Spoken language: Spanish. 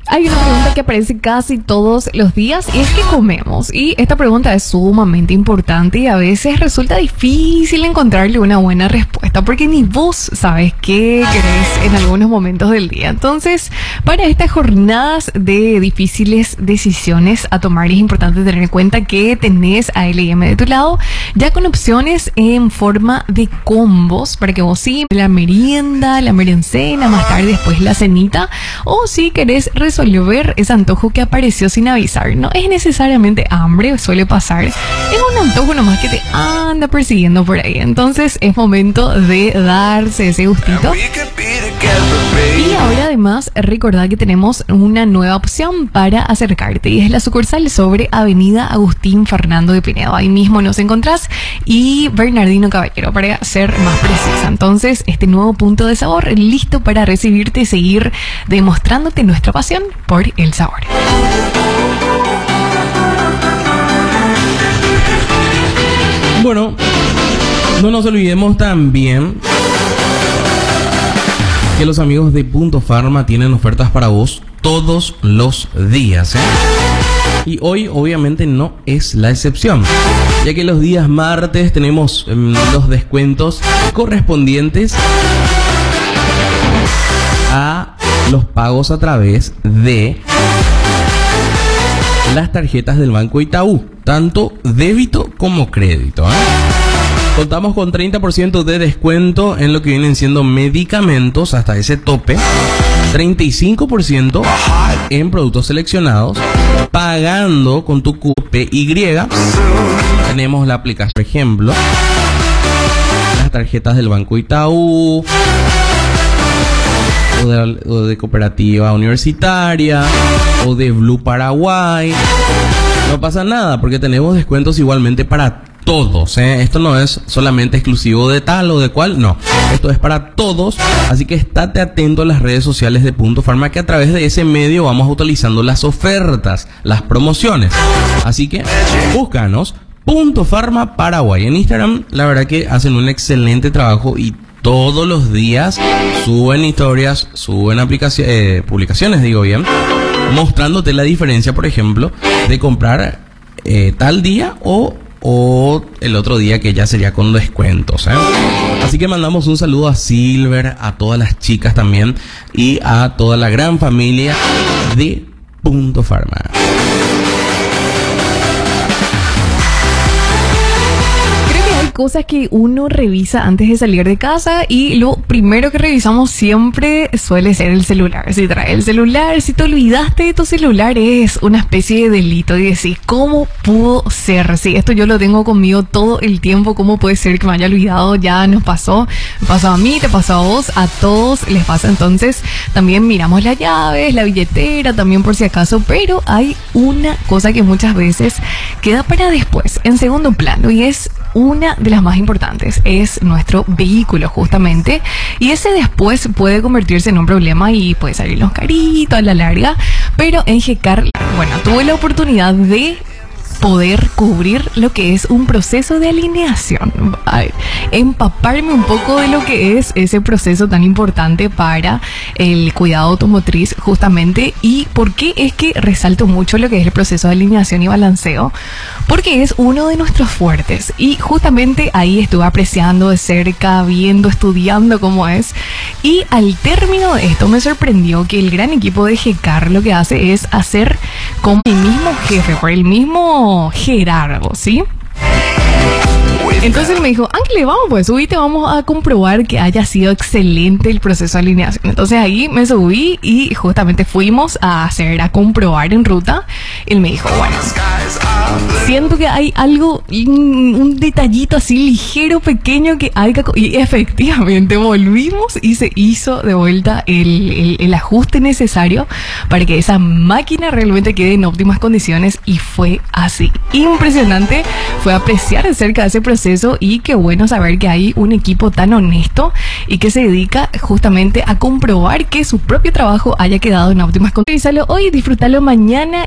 Hay una pregunta que aparece casi todos los días y es ¿qué comemos? Y esta pregunta es sumamente importante y a veces resulta difícil encontrarle una buena respuesta porque ni vos sabes qué querés en algunos momentos del día. Entonces, para estas jornadas de difíciles decisiones a tomar, es importante tener en cuenta que tenés a L&M de tu lado, ya con opciones en forma de combos para que vos sí, la merienda, la merencena, más tarde después la cenita, o si querés resolver ese antojo que apareció sin avisar. No es necesariamente hambre, suele pasar, es un antojo nomás que te anda persiguiendo por ahí. Entonces es momento de darse ese gustito. Y ahora además recordad que tenemos una nueva opción para acercarte y es la sucursal sobre Avenida Agustín Fernando de Pinedo. Ahí mismo nos encontrás y Bernardino Caballero, para ser más precisa. Entonces este nuevo punto de sabor listo para recibirte y seguir demostrándote nuestra pasión por el sabor. Bueno, no nos olvidemos también que los amigos de Punto Pharma tienen ofertas para vos todos los días, ¿eh? Y hoy obviamente no es la excepción, ya que los días martes tenemos los descuentos correspondientes a los pagos a través de las tarjetas del Banco Itaú, tanto débito como crédito, ¿eh? Contamos con 30% de descuento en lo que vienen siendo medicamentos hasta ese tope, 35% en productos seleccionados, pagando con tu QPY. Tenemos la aplicación, por ejemplo, las tarjetas del Banco Itaú, o de Cooperativa Universitaria, o de Blue Paraguay. No pasa nada porque tenemos descuentos igualmente para todos, ¿eh? Esto no es solamente exclusivo de tal o de cual, no. Esto es para todos, así que estate atento a las redes sociales de Punto Pharma, que a través de ese medio vamos actualizando las ofertas, las promociones. Así que búscanos, Punto Pharma Paraguay. En Instagram, la verdad que hacen un excelente trabajo y todos los días suben historias, suben publicaciones, digo bien, mostrándote la diferencia, por ejemplo, de comprar tal día o el otro día, que ya sería con descuentos, ¿eh? Así que mandamos un saludo a Silver, a todas las chicas también y a toda la gran familia de Punto Pharma. Cosas que uno revisa antes de salir de casa y lo primero que revisamos siempre suele ser el celular. Si trae el celular, si te olvidaste de tu celular, es una especie de delito y decís, ¿cómo pudo ser? Sí, esto yo lo tengo conmigo todo el tiempo. ¿Cómo puede ser que me haya olvidado? Ya nos pasó, me pasó a mí, te pasó a vos, a todos les pasa. Entonces también miramos las llaves, la billetera también por si acaso, pero hay una cosa que muchas veces queda para después, en segundo plano, y es una de las más importantes, es nuestro vehículo justamente, y ese después puede convertirse en un problema y puede salirnos carito a la larga, pero en GECAR, bueno, tuve la oportunidad de poder cubrir lo que es un proceso de alineación, empaparme un poco de lo que es ese proceso tan importante para el cuidado automotriz justamente. Y por qué es que resalto mucho lo que es el proceso de alineación y balanceo, porque es uno de nuestros fuertes y justamente ahí estuve apreciando de cerca, viendo, estudiando cómo es, y al término de esto me sorprendió que el gran equipo de GECAR lo que hace es hacer como el mismo jefe, por el mismo Gerardo, ¿sí? Entonces me dijo, Ángel, vamos pues, subite, vamos a comprobar que haya sido excelente el proceso de alineación. Entonces ahí me subí y justamente fuimos a comprobar en ruta. Él me dijo, bueno, siento que hay algo, un detallito así ligero, pequeño que hay que... Y efectivamente volvimos y se hizo de vuelta el ajuste necesario para que esa máquina realmente quede en óptimas condiciones, y fue así. Impresionante, fue apreciar acerca de ese proceso, y qué bueno saber que hay un equipo tan honesto y que se dedica justamente a comprobar que su propio trabajo haya quedado en óptimas condiciones. Hoy, disfrútalo mañana.